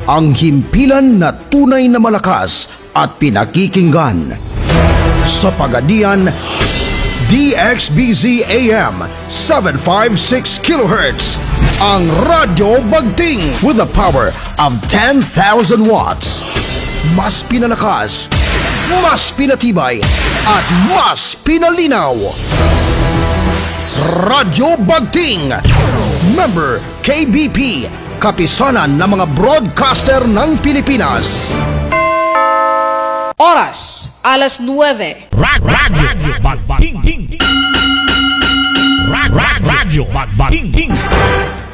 ang himpilan na tunay na malakas at pinakikinggan. Sa Pagadian, DXBZ AM 756 kHz, ang Radyo Bagting with the power of 10,000 watts. Mas pinalakas, mas pinatibay, at mas pinalinaw. Radyo Bagting, member KBP, kapisanan ng mga broadcaster ng Pilipinas. Oras, alas 9. Radyo Bagting. Radyo Bagting.